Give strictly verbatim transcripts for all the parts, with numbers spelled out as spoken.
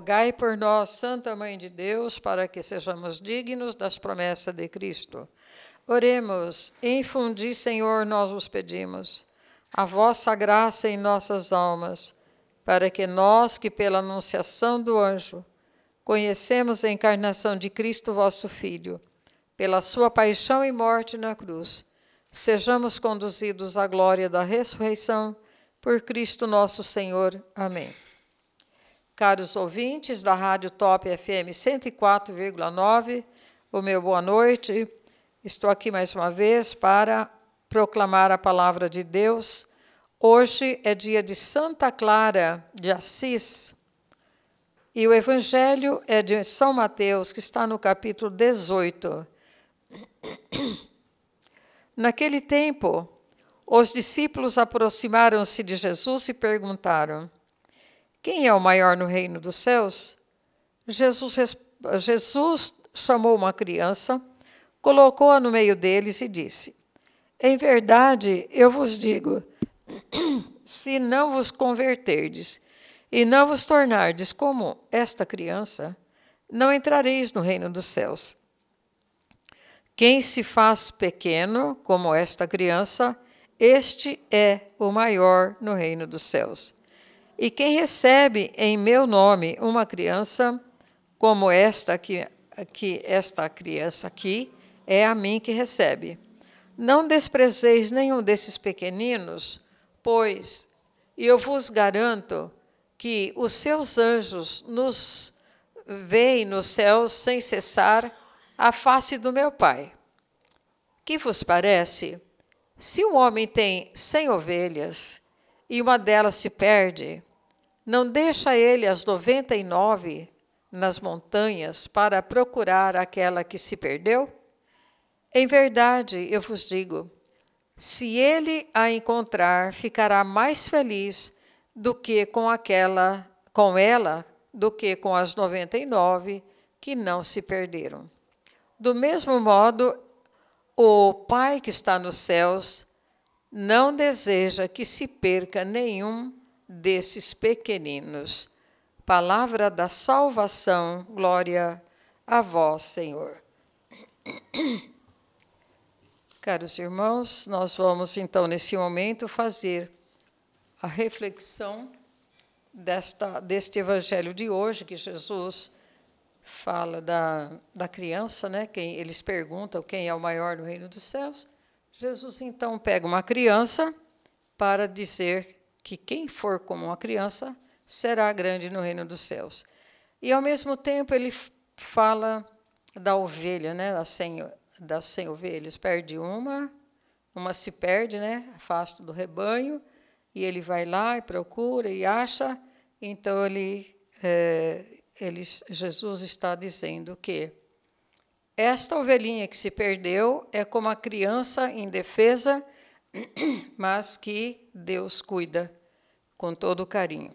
rogai por nós, Santa Mãe de Deus, para que sejamos dignos das promessas de Cristo. Oremos, infundi, Senhor, nós vos pedimos, a vossa graça em nossas almas, para que nós, que pela anunciação do anjo, conhecemos a encarnação de Cristo, vosso Filho, pela sua paixão e morte na cruz, sejamos conduzidos à glória da ressurreição, por Cristo nosso Senhor. Amém. Caros ouvintes da Rádio Top F M cento e quatro vírgula nove, o meu boa noite. Estou aqui mais uma vez para proclamar a palavra de Deus. Hoje é dia de Santa Clara de Assis e o Evangelho é de São Mateus, que está no capítulo dezoito. Naquele tempo, os discípulos aproximaram-se de Jesus e perguntaram: quem é o maior no reino dos céus? Jesus, Jesus chamou uma criança, colocou-a no meio deles e disse: em verdade, eu vos digo, se não vos converterdes e não vos tornardes como esta criança, não entrareis no reino dos céus. Quem se faz pequeno, como esta criança, este é o maior no reino dos céus. E quem recebe em meu nome uma criança, como esta que, que esta criança aqui, é a mim que recebe. Não desprezeis nenhum desses pequeninos, pois eu vos garanto que os seus anjos nos veem nos céus sem cessar a face do meu Pai. Que vos parece? Se um homem tem cem ovelhas e uma delas se perde, não deixa ele as noventa e nove nas montanhas para procurar aquela que se perdeu? Em verdade, eu vos digo, se ele a encontrar, ficará mais feliz do que com aquela, com ela, do que com as noventa e nove que não se perderam. Do mesmo modo, o Pai que está nos céus não deseja que se perca nenhum desses pequeninos. Palavra da salvação, glória a vós, Senhor. Caros irmãos, nós vamos então, nesse momento, fazer a reflexão desta, deste evangelho de hoje, que Jesus fala da, da criança, né? Quem, eles perguntam quem é o maior no reino dos céus. Jesus, então, pega uma criança para dizer que quem for como uma criança será grande no reino dos céus. E, ao mesmo tempo, ele fala da ovelha, né? Das cem, das cem ovelhas. Perde uma, uma se perde, né? Afasta do rebanho, e ele vai lá e procura e acha. Então, ele, é, ele, Jesus está dizendo que esta ovelhinha que se perdeu é como a criança indefesa, mas que Deus cuida com todo carinho.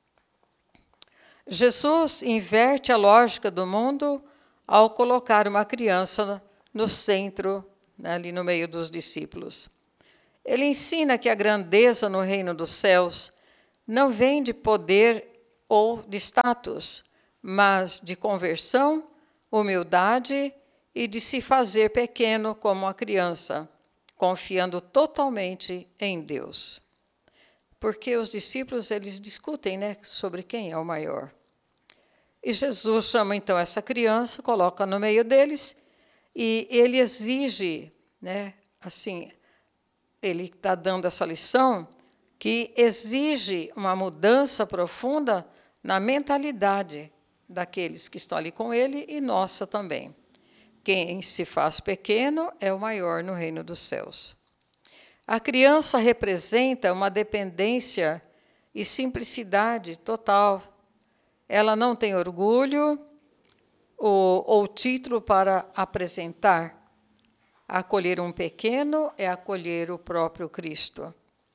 Jesus inverte a lógica do mundo ao colocar uma criança no centro, ali no meio dos discípulos. Ele ensina que a grandeza no reino dos céus não vem de poder ou de status, mas de conversão, humildade e de se fazer pequeno como a criança, confiando totalmente em Deus. Porque os discípulos, eles discutem, né, sobre quem é o maior. E Jesus chama, então, essa criança, coloca no meio deles, e ele exige, né, assim, ele está dando essa lição, que exige uma mudança profunda na mentalidade daqueles que estão ali com ele e nossa também. Quem se faz pequeno é o maior no reino dos céus. A criança representa uma dependência e simplicidade total. Ela não tem orgulho ou, ou título para apresentar. Acolher um pequeno é acolher o próprio Cristo.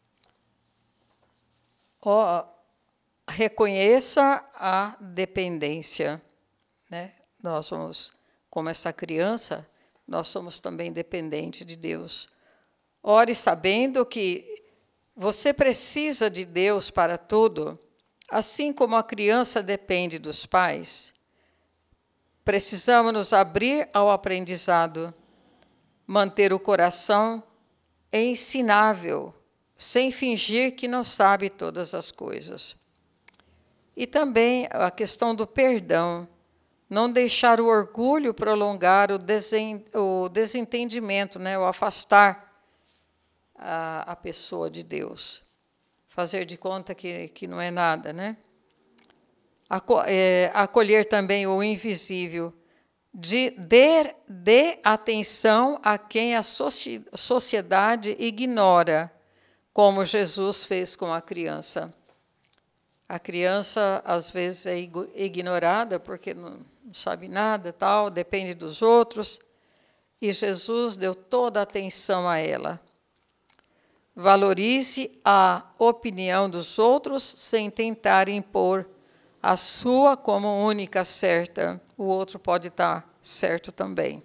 Oh, reconheça a dependência, né? Nós somos, como essa criança, nós somos também dependentes de Deus. Ore sabendo que você precisa de Deus para tudo, Assim como a criança depende dos pais, precisamos nos abrir ao aprendizado, manter o coração ensinável, sem fingir que não sabe todas as coisas. E também a questão do perdão, não deixar o orgulho prolongar o, desen, o desentendimento, né, o afastar a, a pessoa de Deus. Fazer de conta que, que não é nada, né? Aco, é, acolher também o invisível, de dar dê atenção a quem a sociedade ignora, como Jesus fez com a criança. A criança, às vezes, é ignorada porque não sabe nada, tal, depende dos outros, e Jesus deu toda a atenção a ela. Valorize a opinião dos outros sem tentar impor a sua como única certa. O outro pode estar certo também.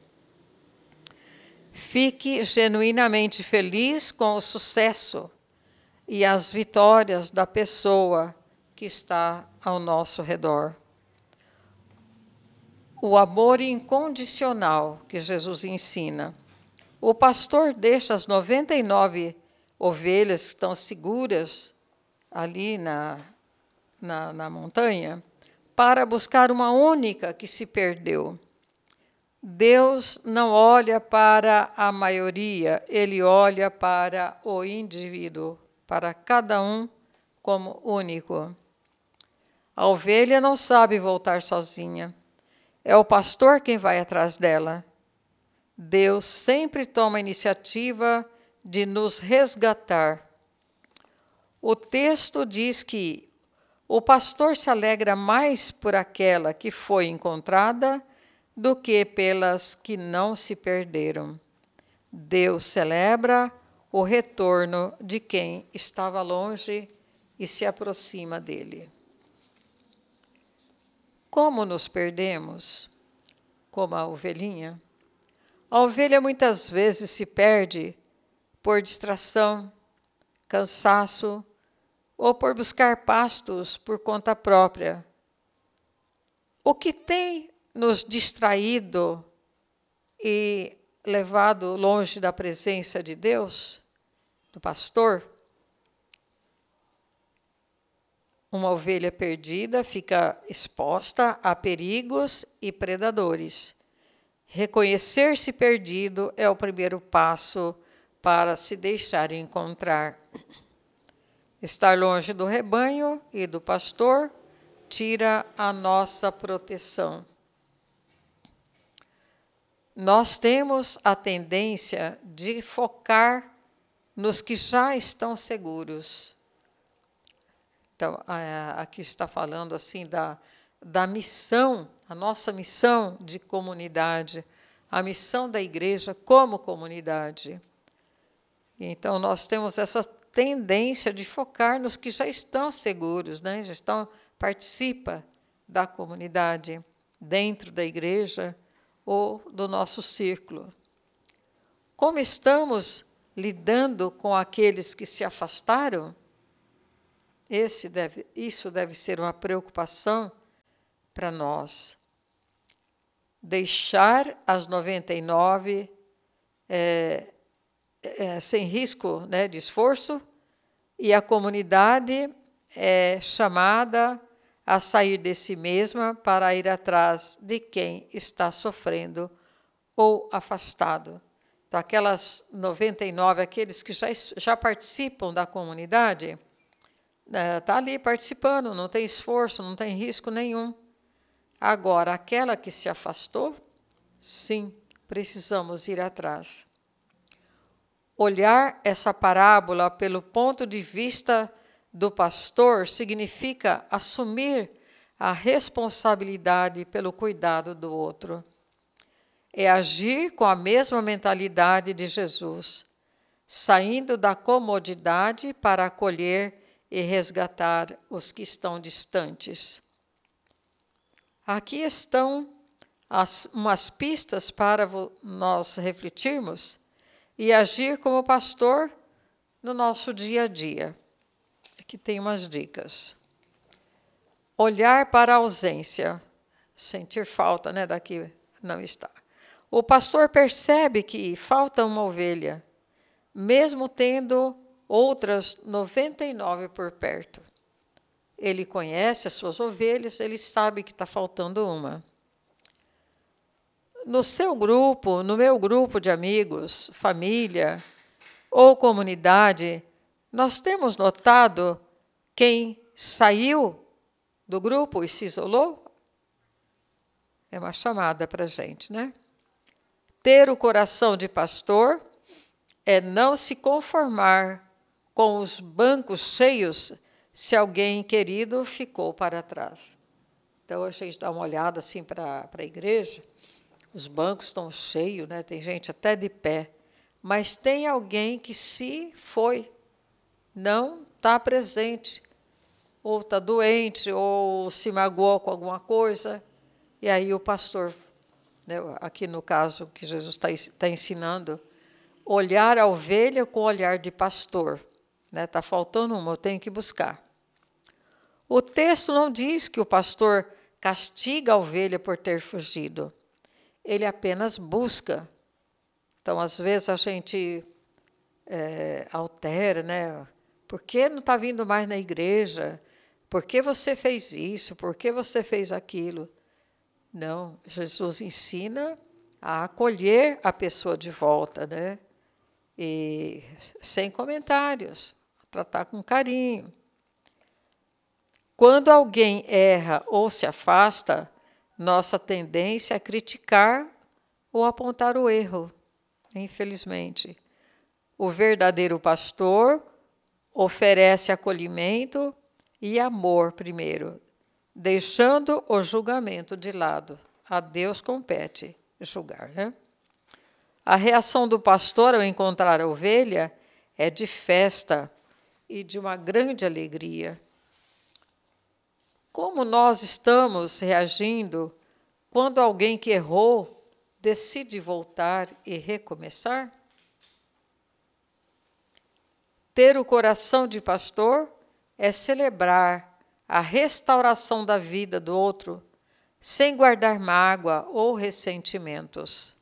Fique genuinamente feliz com o sucesso e as vitórias da pessoa que está ao nosso redor. O amor incondicional que Jesus ensina. O pastor deixa as noventa e nove ovelhas que estão seguras ali na, na, na montanha para buscar uma única que se perdeu. Deus não olha para a maioria, Ele olha para o indivíduo, para cada um como único. A ovelha não sabe voltar sozinha. É o pastor quem vai atrás dela. Deus sempre toma a iniciativa de nos resgatar. O texto diz que o pastor se alegra mais por aquela que foi encontrada do que pelas que não se perderam. Deus celebra o retorno de quem estava longe e se aproxima dele. Como nos perdemos? Como a ovelhinha? A ovelha muitas vezes se perde por distração, cansaço ou por buscar pastos por conta própria. O que tem nos distraído e levado longe da presença de Deus, do pastor? Uma ovelha perdida fica exposta a perigos e predadores. Reconhecer-se perdido é o primeiro passo para se deixar encontrar. Estar longe do rebanho e do pastor tira a nossa proteção. Nós temos a tendência de focar nos que já estão seguros. Então, aqui está falando assim da, da missão, a nossa missão de comunidade, a missão da igreja como comunidade. Então, nós temos essa tendência de focar nos que já estão seguros, né? Já estão, participa da comunidade, dentro da igreja ou do nosso círculo. Como estamos lidando com aqueles que se afastaram? Esse deve, isso deve ser uma preocupação para nós. Deixar as noventa e nove é, é, sem risco, né, de esforço, e a comunidade é chamada a sair de si mesma para ir atrás de quem está sofrendo ou afastado. Então, aquelas noventa e nove, aqueles que já, já participam da comunidade, está ali participando, não tem esforço, não tem risco nenhum. Agora, aquela que se afastou, sim, precisamos ir atrás. Olhar essa parábola pelo ponto de vista do pastor significa assumir a responsabilidade pelo cuidado do outro. É agir com a mesma mentalidade de Jesus, saindo da comodidade para acolher e resgatar os que estão distantes. Aqui estão as, umas pistas para nós refletirmos e agir como pastor no nosso dia a dia. Aqui tem umas dicas. olhar para a ausência, sentir falta, né, daqui não está. O pastor percebe que falta uma ovelha, mesmo tendo outras noventa e nove por perto. Ele conhece as suas ovelhas, ele sabe que está faltando uma. No seu grupo, no meu grupo de amigos, família ou comunidade, nós temos notado quem saiu do grupo e se isolou? É uma chamada para a gente, né? Ter o coração de pastor é não se conformar com os bancos cheios se alguém querido ficou para trás. Então, a gente dá uma olhada assim para a igreja, os bancos estão cheios, né? Tem gente até de pé, mas tem alguém que se foi, não está presente, ou está doente, ou se magoou com alguma coisa, e aí o pastor, né, aqui no caso que Jesus está tá ensinando, olhar a ovelha com o olhar de pastor. Está, né, faltando uma, eu tenho que buscar. O texto não diz que o pastor castiga a ovelha por ter fugido. Ele apenas busca. Então, às vezes, a gente é, altera, né? Por que não está vindo mais na igreja? Por que você fez isso? Por que você fez aquilo? Não, Jesus ensina a acolher a pessoa de volta, né? E sem comentários, tratar com carinho. Quando alguém erra ou se afasta, nossa tendência é criticar ou apontar o erro, infelizmente. O verdadeiro pastor oferece acolhimento e amor primeiro, deixando o julgamento de lado. A Deus compete julgar, né? A reação do pastor ao encontrar a ovelha é de festa e de uma grande alegria. Como nós estamos reagindo quando alguém que errou decide voltar e recomeçar? Ter o coração de pastor é celebrar a restauração da vida do outro, sem guardar mágoa ou ressentimentos.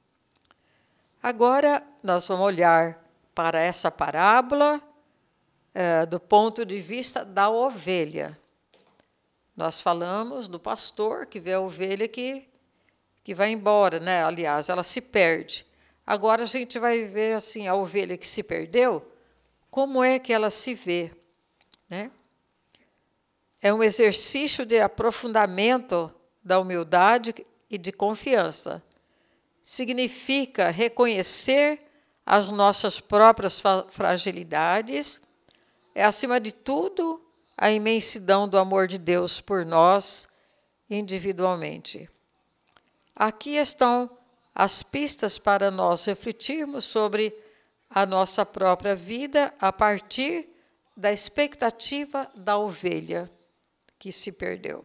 Agora, nós vamos olhar para essa parábola eh, do ponto de vista da ovelha. Nós falamos do pastor que vê a ovelha que, que vai embora, né? Aliás, ela se perde. Agora a gente vai ver assim, a ovelha que se perdeu, como é que ela se vê, né? É um exercício de aprofundamento da humildade e de confiança. Significa reconhecer as nossas próprias fragilidades, é, acima de tudo, a imensidão do amor de Deus por nós individualmente. Aqui estão as pistas para nós refletirmos sobre a nossa própria vida a partir da expectativa da ovelha que se perdeu.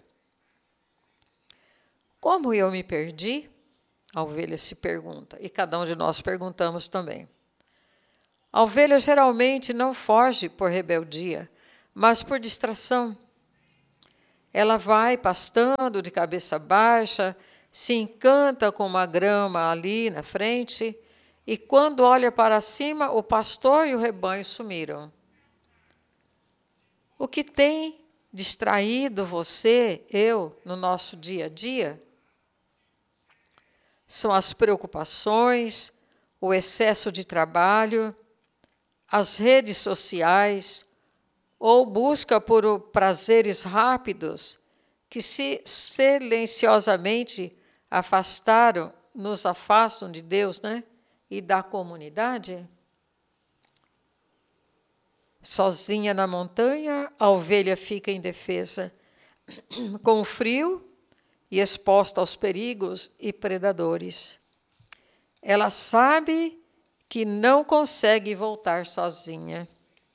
Como eu me perdi? A ovelha se pergunta, e cada um de nós perguntamos também. A ovelha geralmente não foge por rebeldia, mas por distração. Ela vai pastando de cabeça baixa, se encanta com uma grama ali na frente, e quando olha para cima, o pastor e o rebanho sumiram. O que tem distraído você, eu, no nosso dia a dia? São as preocupações, o excesso de trabalho, as redes sociais, ou busca por prazeres rápidos que se silenciosamente afastaram, nos afastam de Deus, né? E da comunidade? Sozinha na montanha, a ovelha fica indefesa, com frio e exposta aos perigos e predadores. Ela sabe que não consegue voltar sozinha.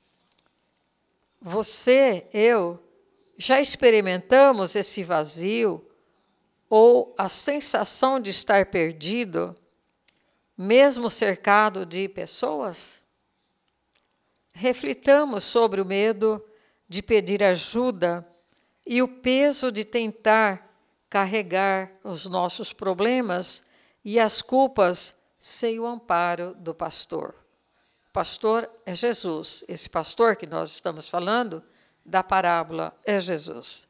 Você, eu, já experimentamos esse vazio ou a sensação de estar perdido, mesmo cercado de pessoas? Reflitamos sobre o medo de pedir ajuda e o peso de tentar carregar os nossos problemas e as culpas sem o amparo do pastor. O pastor é Jesus. Esse pastor que nós estamos falando da parábola é Jesus.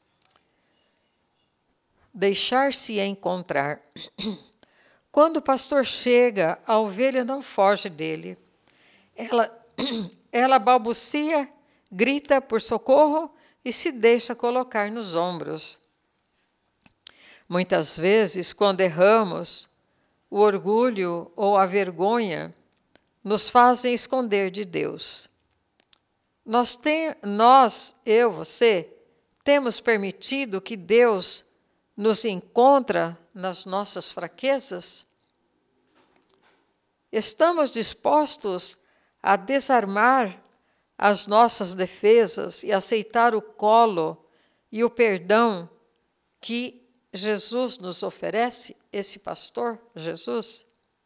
Deixar-se encontrar. Quando o pastor chega, a ovelha não foge dele. Ela, ela balbucia, grita por socorro e se deixa colocar nos ombros. Muitas vezes, quando erramos, o orgulho ou a vergonha nos fazem esconder de Deus. Nós, tem, nós, eu, você, temos permitido que Deus nos encontre nas nossas fraquezas? Estamos dispostos a desarmar as nossas defesas e aceitar o colo e o perdão que Jesus nos oferece, esse pastor, Jesus?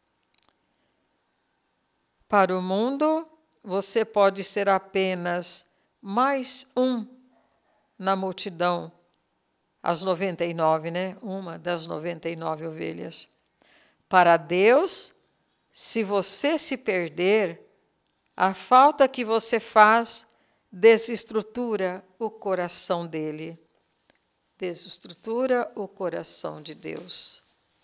Para o mundo, você pode ser apenas mais um na multidão, as noventa e nove, né? Uma das noventa e nove ovelhas. Para Deus, se você se perder, a falta que você faz desestrutura o coração dele. Desestrutura o coração de Deus.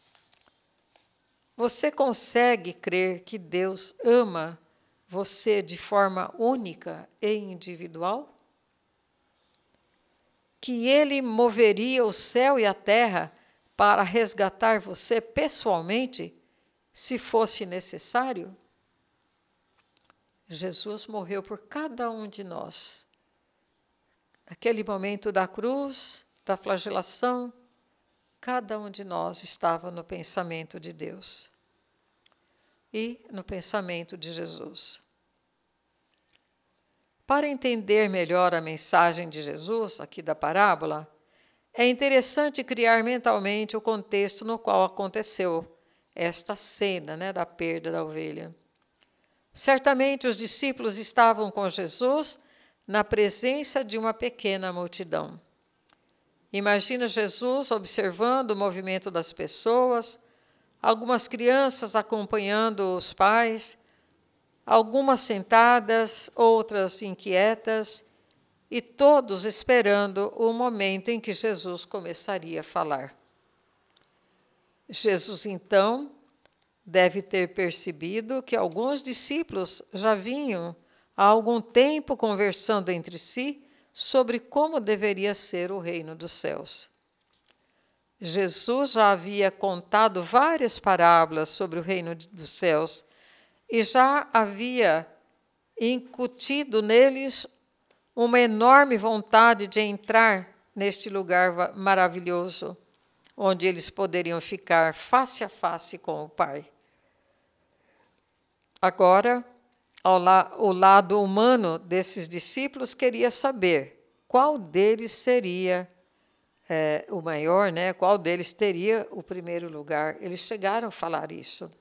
Você consegue crer que Deus ama você de forma única e individual? Que Ele moveria o céu e a terra para resgatar você pessoalmente, se fosse necessário? Jesus morreu por cada um de nós. Naquele momento da cruz, da flagelação, cada um de nós estava no pensamento de Deus e no pensamento de Jesus. Para entender melhor a mensagem de Jesus, aqui da parábola, é interessante criar mentalmente o contexto no qual aconteceu esta cena, né, da perda da ovelha. Certamente os discípulos estavam com Jesus na presença de uma pequena multidão. Imagina Jesus observando o movimento das pessoas, algumas crianças acompanhando os pais, algumas sentadas, outras inquietas, e todos esperando o momento em que Jesus começaria a falar. Jesus, então, deve ter percebido que alguns discípulos já vinham há algum tempo conversando entre si sobre como deveria ser o reino dos céus. Jesus já havia contado várias parábolas sobre o reino dos céus e já havia incutido neles uma enorme vontade de entrar neste lugar maravilhoso, onde eles poderiam ficar face a face com o Pai. Agora, la- o lado humano desses discípulos queria saber qual deles seria é, o maior, né? Qual deles teria o primeiro lugar. Eles chegaram a falar isso.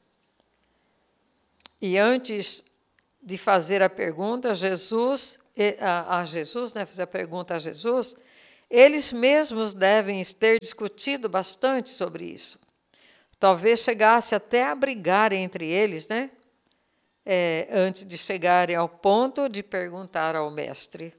E antes de fazer a pergunta, Jesus, a, a Jesus, né? fazer a pergunta a Jesus, eles mesmos devem ter discutido bastante sobre isso. Talvez chegasse até a brigar entre eles, né? É, antes de chegarem ao ponto de perguntar ao mestre.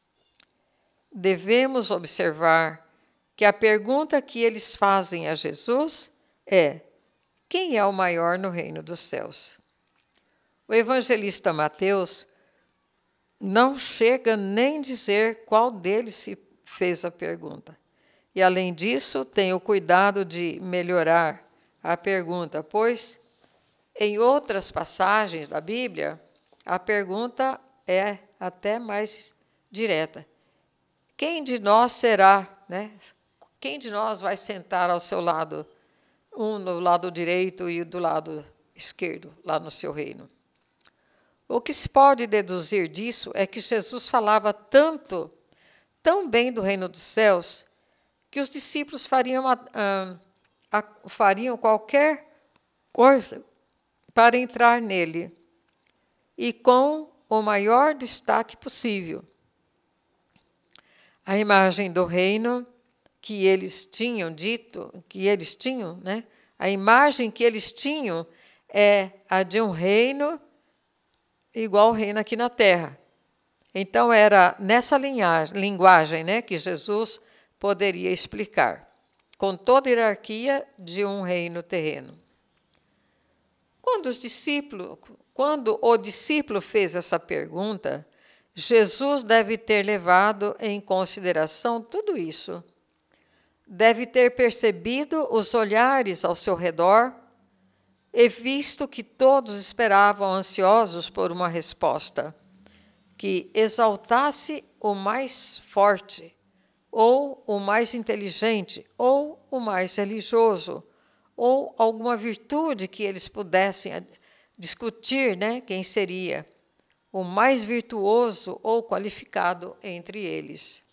Devemos observar que a pergunta que eles fazem a Jesus é: quem é o maior no reino dos céus? O evangelista Mateus não chega nem a dizer qual deles se fez a pergunta. E, além disso, tem o cuidado de melhorar a pergunta, pois, em outras passagens da Bíblia, a pergunta é até mais direta. Quem de nós será, né? Quem de nós vai sentar ao seu lado, um no lado direito e do lado esquerdo, lá no seu reino? O que se pode deduzir disso é que Jesus falava tanto, tão bem do reino dos céus, que os discípulos fariam, a, a, a, fariam qualquer coisa para entrar nele, e com o maior destaque possível. A imagem do reino que eles tinham dito, que eles tinham, né? A imagem que eles tinham é a de um reino igual ao reino aqui na Terra. Então, era nessa linhagem, linguagem, né, que Jesus poderia explicar, com toda a hierarquia de um reino terreno. Quando, os discípulos, quando o discípulo fez essa pergunta, Jesus deve ter levado em consideração tudo isso. Deve ter percebido os olhares ao seu redor e visto que todos esperavam ansiosos por uma resposta que exaltasse o mais forte, ou o mais inteligente, ou o mais religioso, ou alguma virtude que eles pudessem discutir, né, quem seria o mais virtuoso ou qualificado entre eles.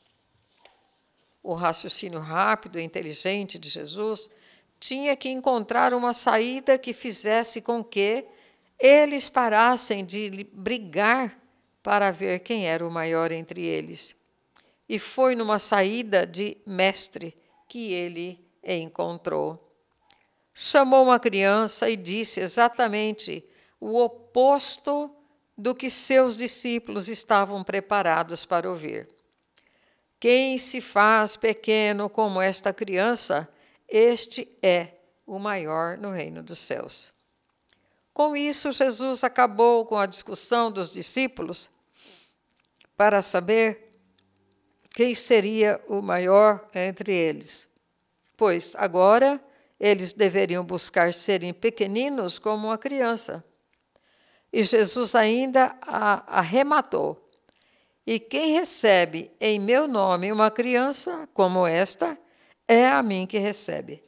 O raciocínio rápido e inteligente de Jesus tinha que encontrar uma saída que fizesse com que eles parassem de brigar para ver quem era o maior entre eles. E foi numa saída de mestre que ele encontrou. Chamou uma criança e disse exatamente o oposto do que seus discípulos estavam preparados para ouvir. Quem se faz pequeno como esta criança, este é o maior no reino dos céus. Com isso, Jesus acabou com a discussão dos discípulos para saber quem seria o maior entre eles, pois agora eles deveriam buscar serem pequeninos como uma criança. E Jesus ainda arrematou: e quem recebe em meu nome uma criança como esta, é a mim que recebe.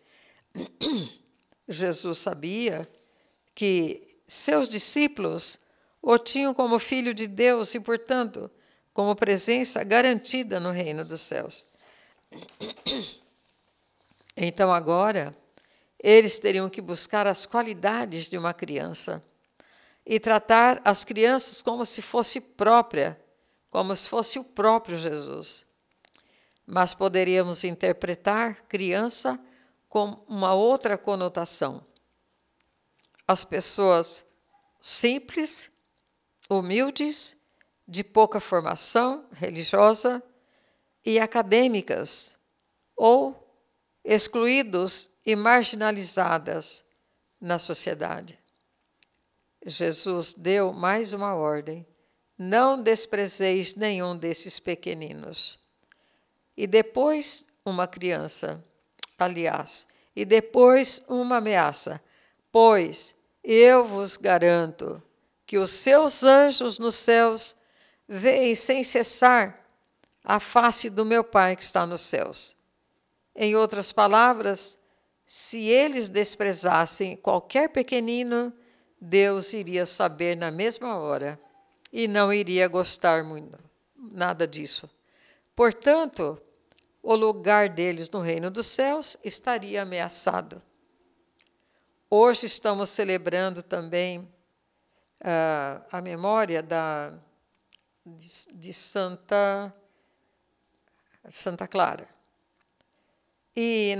Jesus sabia que seus discípulos o tinham como filho de Deus e, portanto, como presença garantida no reino dos céus. Então, agora, eles teriam que buscar as qualidades de uma criança e tratar as crianças como se fosse própria, como se fosse o próprio Jesus. Mas poderíamos interpretar criança com uma outra conotação. As pessoas simples, humildes, de pouca formação religiosa e acadêmicas, ou excluídos e marginalizadas na sociedade. Jesus deu mais uma ordem: não desprezeis nenhum desses pequeninos. E depois uma criança, aliás, e depois uma ameaça: pois eu vos garanto que os seus anjos nos céus veem sem cessar a face do meu Pai que está nos céus. Em outras palavras, se eles desprezassem qualquer pequenino, Deus iria saber na mesma hora e não iria gostar muito, nada disso. Portanto, o lugar deles no reino dos céus estaria ameaçado. Hoje estamos celebrando também uh, a memória da, de, de Santa, Santa Clara. E